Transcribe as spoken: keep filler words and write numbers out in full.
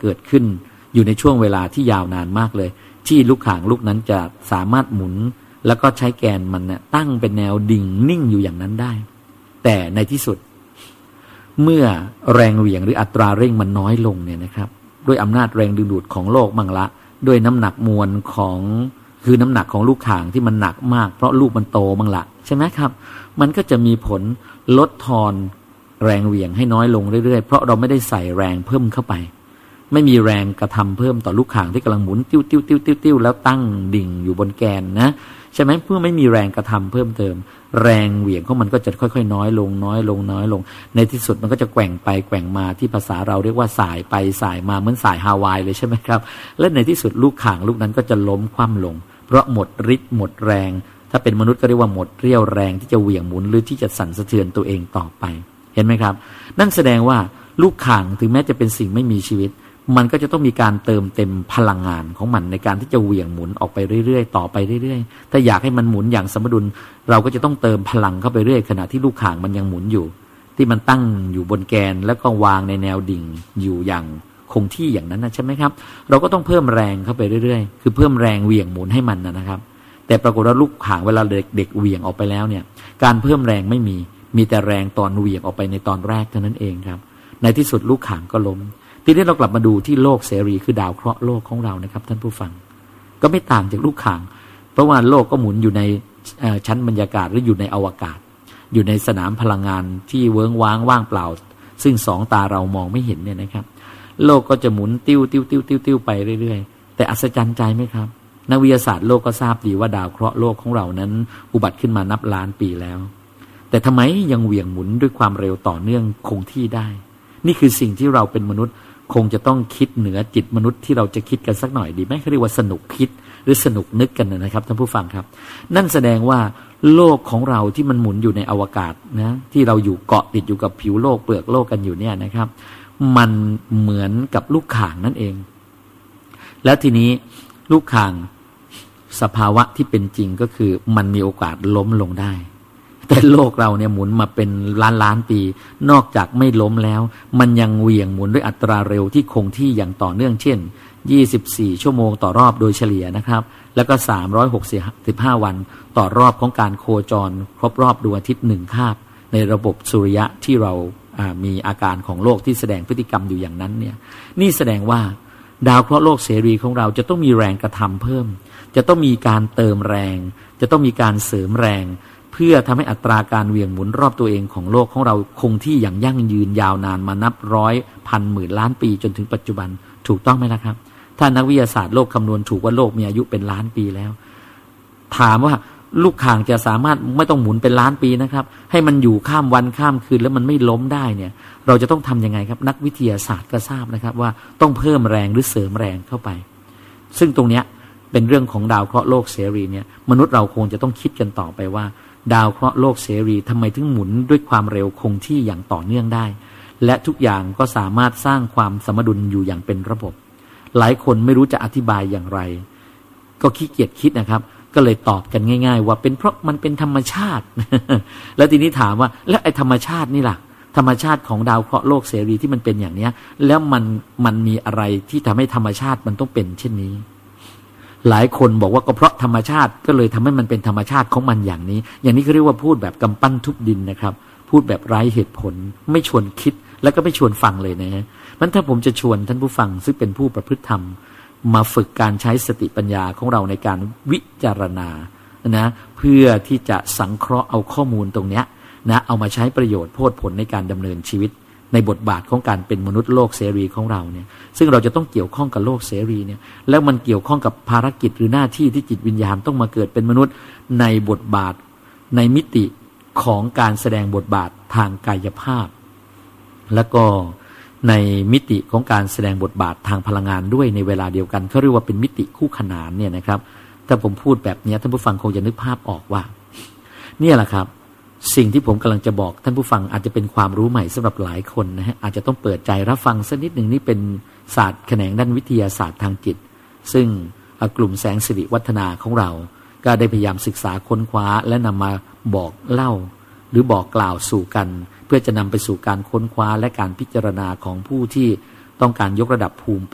เกิดขึ้นอยู่ในช่วงเวลาที่ยาวนานมากเลยที่ลูกข่างลูกนั้นจะสามารถหมุนแล้วก็ใช้แกนมันเนี่ยตั้งเป็นแนวดิ่งนิ่งอยู่อย่างนั้นได้แต่ในที่สุดเมื่อแรงเหวี่ยงหรืออัตราเร่งมันน้อยลงเนี่ยนะครับด้วยอำนาจแรงดึงดูดของโลกมั่งละด้วยน้ำหนักมวลของคือน้ำหนักของลูกข่างที่มันหนักมากเพราะลูกมันโตมั่งละใช่ไหมครับมันก็จะมีผลลดทอนแรงเหวี่ยงให้น้อยลงเรื่อยๆเพราะเราไม่ได้ใส่แรงเพิ่มเข้าไปไม่มีแรงกระทำเพิ่มต่อลูกข่างที่กำลังหมุนติ้วติ้วติ้วติ้วติ้วแล้วตั้งดิ่งอยู่บนแกนนะใช่ไหมเพื่อไม่มีแรงกระทำเพิ่มเติมแรงเหวี่ยงของมันก็จะค่อยๆน้อยลงน้อยลงน้อยลงในที่สุดมันก็จะแกว่งไปแกว่งมาที่ภาษาเราเรียกว่าสายไปสายมาเหมือนสายฮาวายเลยใช่ไหมครับและในที่สุดลูกข่างลูกนั้นก็จะล้มคว่ำลงเพราะหมดฤทธิ์หมดแรงถ้าเป็นมนุษย์ก็เรียกว่าหมดเรี่ยวแรงที่จะเหวี่ยงหมุนหรือที่จะสั่นสะเทือนตัวเองต่อไปเห็นไหมครับนั่นแสดงว่าลูกข่างถึงแม้จะเป็นสิ่งไม่มีชีวิตมันก็จะต้องมีการเติมเต็มพลังงานของมันในการที่จะเหวี่ยงหมุนออกไปเรื่อยๆต่อไปเรื่อยๆถ้าอยากให้มันหมุนอย่างสมดุลเราก็จะต้องเติมพลังเข้าไปเรื่อยขณะที่ลูกข่างมันยังหมุนอยู่ที่มันตั้งอยู่บนแกนแล้วก็วางในแนวดิ่งอยู่อย่างคงที่อย่างนั้นนะใช่ไหมครับเราก็ต้องเพิ่มแรงเข้าไปเรื่อยๆคือเพิ่มแรงเหวี่ยงหมุนให้มันนะครับแต่ปรากฏว่าลูกข่างเวลาเด็กๆเหวี่ยงออกไปแล้วเนี่ยการเพิ่มแรงไม่มีมีแต่แรงตอนเหวี่ยงออกไปในตอนแรกเท่านั้นเองครับในที่สุดลูกข่างก็ล้มทีนี้เรากลับมาดูที่โลกเสรีคือดาวเคราะห์โลกของเรานะครับท่านผู้ฟังก็ไม่ต่างจากลูกข่างเพราะว่าโลกก็หมุนอยู่ในชั้นบรรยากาศหรืออยู่ในอวกาศอยู่ในสนามพลังงานที่เวิ้งว้างว่างเปล่าซึ่งสองตาเรามองไม่เห็นเนี่ยนะครับโลกก็จะหมุนติ้วติ้วติ้วติ้วติ้วไปเรื่อยๆแต่อัศจรรย์ใจไหมครับนักวิทยาศาสตร์โลกก็ทราบดีว่าดาวเคราะห์โลกของเรานั้นอุบัติขึ้นมานับล้านปีแล้วแต่ทำไมยังเหวี่ยงหมุนด้วยความเร็วต่อเนื่องคงที่ได้นี่คือสิ่งที่เราเป็นมนุษย์คงจะต้องคิดเหนือจิตมนุษย์ที่เราจะคิดกันสักหน่อยดีไหมเขาเรียกว่าสนุกคิดหรือสนุกนึกกันนะครับท่านผู้ฟังครับนั่นแสดงว่าโลกของเราที่มันหมุนอยู่ในอวกาศนะที่เราอยู่เกาะติดอยู่กับผิวโลกเปลือกโลกกันอยู่เนี่ยนะครับมันเหมือนกับลูกข่างนั่นเองแล้วทีนี้ลูกข่างสภาวะที่เป็นจริงก็คือมันมีโอกาสล้มลงได้แต่โลกเราเนี่ยหมุนมาเป็นล้านล้านปีนอกจากไม่ล้มแล้วมันยังเหวี่ยงหมุนด้วยอัตราเร็วที่คงที่อย่างต่อเนื่องเช่นยี่สิบสี่ชั่วโมงต่อรอบโดยเฉลี่ยนะครับแล้วก็สามร้อยหกสิบห้าวันต่อรอบของการโคจรครบรอบดวงอาทิตย์หนึ่งคาบในระบบสุริยะที่เรามีอาการของโลกที่แสดงพฤติกรรมอยู่อย่างนั้นเนี่ยนี่แสดงว่าดาวเคราะห์โลกเสรีของเราจะต้องมีแรงกระทำเพิ่มจะต้องมีการเติมแรงจะต้องมีการเสริมแรงเพื่อทำให้อัตราการเหวี่ยงหมุนรอบตัวเองของโลกของเราคงที่อย่างยั่งยืนยาวนานมานับร้อยพันหมื่นล้านปีจนถึงปัจจุบันถูกต้องไหมล่ะครับถ้านักวิทยาศาสตร์โลกคำนวณถูกว่าโลกมีอายุเป็นล้านปีแล้วถามว่าลูกข่างจะสามารถไม่ต้องหมุนเป็นล้านปีนะครับให้มันอยู่ข้ามวันข้ามคืนแล้วมันไม่ล้มได้เนี่ยเราจะต้องทำยังไงครับนักวิทยาศาสตร์ก็ทราบนะครับว่าต้องเพิ่มแรงหรือเสริมแรงเข้าไปซึ่งตรงเนี้ยเป็นเรื่องของดาวเคราะห์โลกเสรีเนี่ยมนุษย์เราคงจะต้องคิดกันต่อไปว่าดาวเคราะห์โลกเสรีทำไมถึงหมุนด้วยความเร็วคงที่อย่างต่อเนื่องได้และทุกอย่างก็สามารถสร้างความสมดุลอยู่อย่างเป็นระบบหลายคนไม่รู้จะอธิบายอย่างไรก็ขี้เกียจคิดนะครับก็เลยตอบกันง่ายๆว่าเป็นเพราะมันเป็นธรรมชาติ แล้วทีนี้ถามว่าแล้วไอ้ธรรมชาตินี่ล่ะธรรมชาติของดาวเคราะห์โลกเสรีที่มันเป็นอย่างเนี้ยแล้วมันมันมีอะไรที่ทำให้ธรรมชาติมันต้องเป็นเช่นนี้หลายคนบอกว่าก็เพราะธรรมชาติก็เลยทำให้มันเป็นธรรมชาติของมันอย่างนี้อย่างนี้เขาเรียกว่าพูดแบบกำปั้นทุบดินนะครับพูดแบบไร้เหตุผลไม่ชวนคิดแล้วก็ไม่ชวนฟังเลยนะฮะมันถ้าผมจะชวนท่านผู้ฟังซึ่งเป็นผู้ประพฤติธรรมมาฝึกการใช้สติปัญญาของเราในการวิจารณานะเพื่อที่จะสังเคราะห์เอาข้อมูลตรงเนี้ยนะเอามาใช้ประโยชน์โพดผลในการดำเนินชีวิตในบทบาทของการเป็นมนุษย์โลกเสรีของเราเนี่ยซึ่งเราจะต้องเกี่ยวข้องกับโลกเสรีเนี่ยแล้วมันเกี่ยวข้องกับภารกิจหรือหน้าที่ที่จิตวิญญาณต้องมาเกิดเป็นมนุษย์ในบทบาทในมิติของการแสดงบทบาททางกายภาพแล้วก็ในมิติของการแสดงบทบาททางพลังงานด้วยในเวลาเดียวกันเขาเรียกว่าเป็นมิติคู่ขนานเนี่ยนะครับถ้าผมพูดแบบนี้ท่านผู้ฟังคงจะนึกภาพออกว่าเนี่ยแหละครับสิ่งที่ผมกำลังจะบอกท่านผู้ฟังอาจจะเป็นความรู้ใหม่สำหรับหลายคนนะฮะอาจจะต้องเปิดใจรับฟังสักนิดหนึ่งนี่เป็นศาสตร์แขนงด้านวิทยาศาสตร์ทางจิตซึ่งกลุ่มแสงสิริวัฒนาของเราก็ได้พยายามศึกษาค้นคว้าและนำมาบอกเล่าหรือบอกกล่าวสู่กันเพื่อจะนำไปสู่การค้นคว้าและการพิจารณาของผู้ที่ต้องการยกระดับภูมิ